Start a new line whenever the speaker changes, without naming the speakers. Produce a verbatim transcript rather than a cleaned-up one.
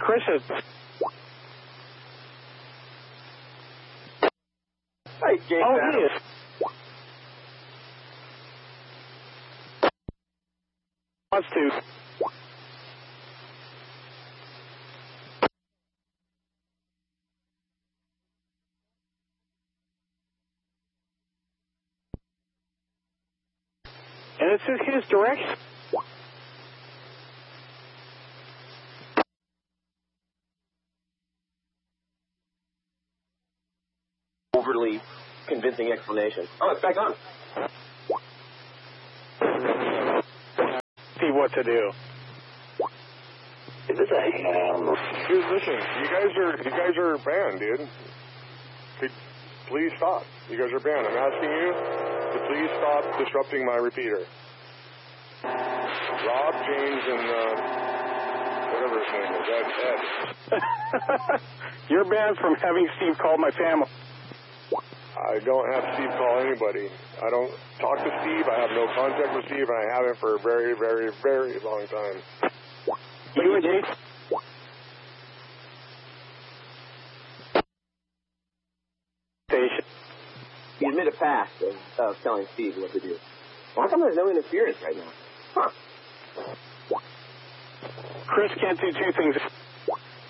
Chris is...
Hey, James
Oh,
Adams.
he is. Wants to... And it's in his direction.
Overly convincing explanation. Oh, it's back on.
See what to do.
Is this a ham?
Dude, listen, you guys are you guys are banned, dude. Could please stop. You guys are banned. I'm asking you to please stop disrupting my repeater. Rob, James, and uh, whatever his name is, Ed. Ed.
You're banned from having Steve call my family.
I don't have Steve call anybody. I don't talk to Steve. I have no contact with Steve, and I haven't for a very, very, very long time.
You and Jason. Station.
You admit a past of, of telling Steve what to do. Well, how come there's no interference right now? Huh.
Chris can't do two things.